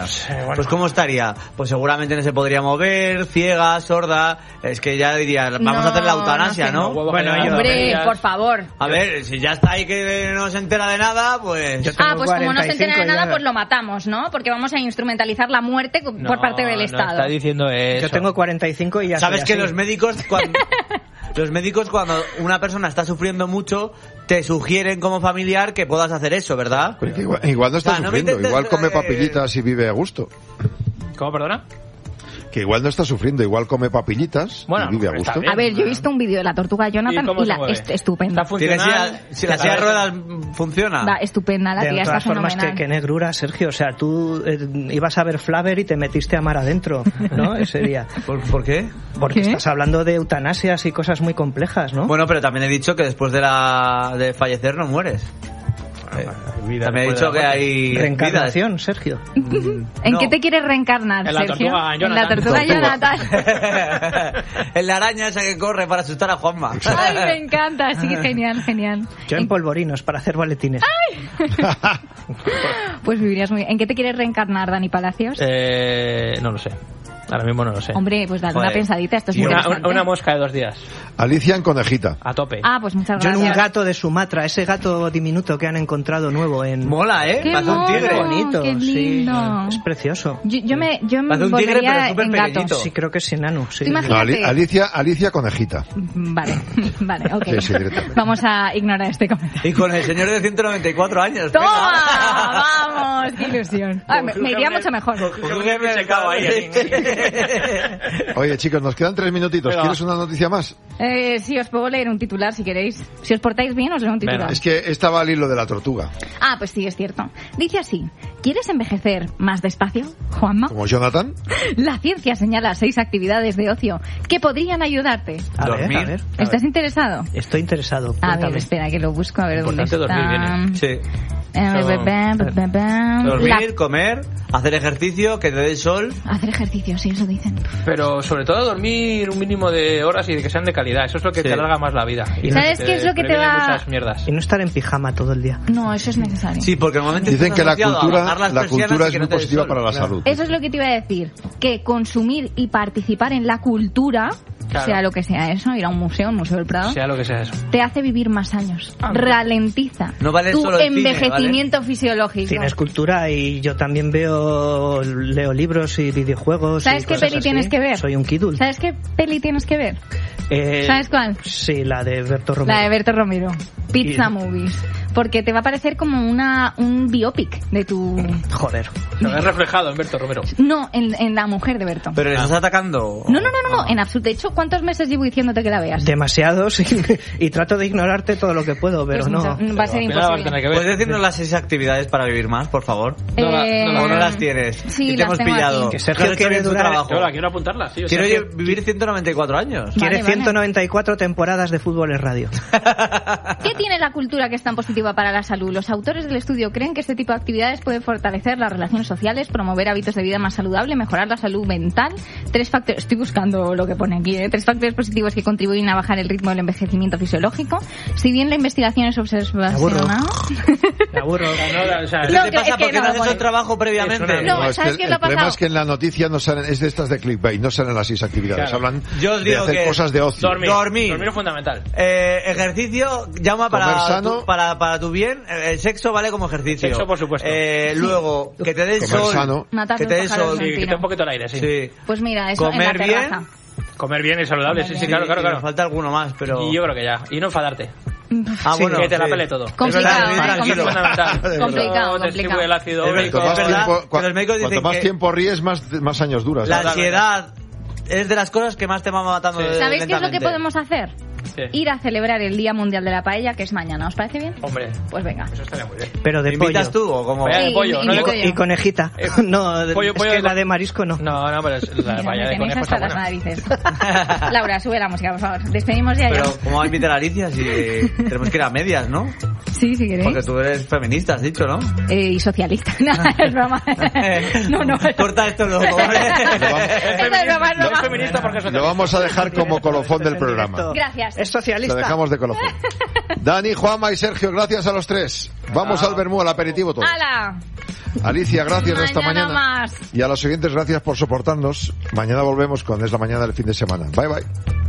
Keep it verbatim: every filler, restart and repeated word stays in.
Bueno. Pues ¿cómo estaría? Pues seguramente no se podría mover, ciega, sorda. Es que ya diría, vamos no, a hacer la eutanasia, ¿no? ¿no? Bueno, hombre, por favor. A ver, si ya está ahí que no se entera de nada, pues... Ah, pues como no se entera de nada, pues lo matamos, ¿no? Porque vamos a instrumentalizar la muerte por no, parte del no Estado. Está diciendo eso. Yo tengo cuarenta y cinco y ya sabes que así. los médicos cuando los médicos cuando una persona está sufriendo mucho te sugieren como familiar que puedas hacer eso, ¿verdad? Porque igual, igual no está o sea, sufriendo, no intentes, igual come papillitas y vive a gusto. ¿Cómo, perdona? Que igual no está sufriendo, igual come papillitas bueno, y vive a gusto. A ver, yo he visto un vídeo de la tortuga Jonathan y, y la es estupenda. Está funcional. Si la silla de ruedas funciona. Va, estupenda, la de tía está fenomenal. De todas formas, que, que negrura, Sergio. O sea, tú eh, ibas a ver Flaver y te metiste a mar adentro, ¿no? Ese día. ¿Por, ¿por qué? Porque ¿Qué? estás hablando de eutanasias y cosas muy complejas, ¿no? Bueno, pero también he dicho que después de la de fallecer no mueres. Eh, también he dicho que hay reencarnación, vida. Sergio. ¿En no. qué te quieres reencarnar, en la Sergio? Tortuga, en la tortuga Jonathan. En la araña esa que corre para asustar a Juanma. Ay, me encanta, sí, genial, genial. Yo en polvorinos para hacer boletines. Ay. Pues vivirías muy bien. ¿En qué te quieres reencarnar, Dani Palacios? Eh, no lo sé. Ahora mismo no lo sé. Hombre, pues dale una pensadita, esto es una, interesante. Una, una mosca de dos días. Alicia en conejita. A tope. Ah, pues muchas Yo gracias. en un gato de Sumatra, ese gato diminuto que han encontrado nuevo en... Mola, ¿eh? Qué Parece un tigre. mono, bonito, qué lindo. Sí, es precioso. Yo, yo me, yo me Parece un tigre, pero volvería súper en gato. pequeñito. Sí, creo que es enano. Sí. Tú No, imagínate. Alicia, Alicia conejita. Vale, vale, ok. Sí, sí, directamente. Vamos a ignorar este comentario. Y con el señor de ciento noventa y cuatro años. ¡Toma! Venga. ¡Vamos! ¡Qué ilusión! Ah, me, me iría mucho mejor. Cógeme el cabo ahí. Oye, chicos, nos quedan tres minutitos. Venga. ¿Quieres una noticia más? Eh, sí, os puedo leer un titular si queréis. Si os portáis bien, os leo un titular. Venga. Es que estaba al hilo de la tortuga. Ah, pues sí, es cierto. Dice así: ¿quieres envejecer más despacio, Juanma? ¿Como Jonathan? La ciencia señala seis actividades de ocio que podrían ayudarte. A ver, Dormir. a ver. a ¿Estás ver. interesado? Estoy interesado. A ver, cuéntame. espera, que lo busco a ver dónde Importante está. dormir bien, Sí. Eh, bam, bam, bam, bam. Dormir, La- comer, hacer ejercicio, que te dé el sol. Hacer ejercicio, sí, eso dicen. Pero sobre todo dormir un mínimo de horas y que sean de calidad. Eso es lo que Sí. te alarga más la vida. Y ¿Sabes qué es lo que te previene va- muchas mierdas. Y no estar en pijama todo el día. No, eso es necesario. Sí, porque normalmente Dicen estás que la asociado a cultura, bajar las la persianas cultura y es que muy no te dé el positiva sol. para la Claro. salud. Eso es lo que te iba a decir, que consumir y participar en la cultura, Claro. sea lo que sea eso, ir a un museo, un museo del Prado, Sea lo que sea eso. te hace vivir más años, Ah, ralentiza No vale tu solo el cine, envejecimiento fisiológico. Tienes cultura y yo también veo, leo libros y videojuegos. ¿Sabes y qué cosas peli así. tienes que ver? Soy un kidul. ¿Sabes qué peli tienes que ver? Eh, ¿Sabes cuál? Sí, la de Berto Romero. La de Berto Romero. Pizza Y- Movies. Porque te va a parecer como una un biopic de tu... Joder. Lo ves reflejado en Berto Romero. No, en, en la mujer de Berto. Pero le estás atacando. No, no, no, no, no, en absoluto. De hecho, ¿cuántos meses llevo diciéndote que la veas? Demasiados y, y trato de ignorarte todo lo que puedo, pero Pues no. mucho- va a ser Al final vas a imposible. tener que ver. ¿Puedes decirnos las seis actividades para vivir más, por favor? No la- Eh, no la- ¿O no las tienes? Sí, Y te las hemos tengo pillado. aquí. Que Sergio No has hecho quiere bien tu durar- trabajo. Yo la quiero apuntarla, sí. o sea, Quiero que- lle- vivir ciento noventa y cuatro años. Quiere Vale, vale. ciento noventa y cuatro temporadas de Fútbol en Radio. ¿Qué tiene la cultura que es tan positiva para la salud? Los autores del estudio creen que este tipo de actividades puede fortalecer las relaciones sociales, promover hábitos de vida más saludable, mejorar la salud mental. Tres factores, estoy buscando lo que pone aquí, ¿eh? Tres factores positivos que contribuyen a bajar el ritmo del envejecimiento fisiológico. Si bien la investigación es observacional... Me aburro. No, o sea, ¿Qué No, te que- pasa? es que ¿Por qué no no lo has hecho pone. el trabajo previamente? Es una- No, es ¿sabes que qué el, es lo el problema pasado? es que en la noticia no salen, es de estas de clickbait, no salen las seis actividades, Claro. hablan Yo os de digo hacer que cosas de ocio. dormir. Dormir. Dormir es fundamental. Eh, ejercicio, llama Comer para sano. tu, para, para tu bien. Eh, El sexo vale como ejercicio. Sexo, por supuesto. Eh, luego, que te dé el Comer sol. sano. Matar Que de te un dé pájaro sol. de Sí, un que tiro. te un poquito el aire, sí. Sí. Pues mira, eso Comer en la bien. terraza. Comer bien y saludable, sí, sí, Y- claro, claro, y claro. nos falta alguno más, pero... Y yo creo que ya. Y no enfadarte. Ah, Sí, bueno, que te la sí. pele todo. Complicado, Es verdad, ¿eh? tranquilo. Es fundamental. Complicado, No te distribuye complicado. el ácido Es verdad, úrico. Cuanto más, es verdad tiempo, que los médicos cuanto dicen más que- tiempo ríes, más, más años duras. La Totalmente. ansiedad es de las cosas que más te va matando. Sí. de- ¿Sabéis qué es lo que lentamente. podemos hacer? Sí. Ir a celebrar el Día Mundial de la Paella, que es mañana. ¿Os parece bien? Hombre, Pues venga. eso estaría muy bien. Pero de ¿Me invitas pollo. tú o como...? Vaya de Sí, pollo, y- no y de pollo. Y conejita. Eh, No, pollo, es pollo que de la co- de marisco no. No, no, pero es la Mira, paella me de tenéis conejo hasta está las buena. narices. Laura, sube la música, por favor. Despedimos ya. Pero, ya. ¿cómo va a invitar a Alicia si tenemos que ir a medias, no? Sí, si queréis. Porque tú eres feminista, has dicho, ¿no? Eh, y socialista. No, es broma. No, no. Corta esto luego, ¿vale? Esto es broma, es No es broma. feminista porque es Lo vamos a dejar como colofón del programa. Gracias. Es Lo socialista. dejamos de colofón. Dani, Juanma y Sergio, gracias a los tres. Vamos al vermú, al aperitivo todos. ¡Hala! Alicia, gracias mañana esta mañana. Más. Y a los siguientes, gracias por soportarnos. Mañana volvemos con Es la Mañana del fin de semana. Bye, bye.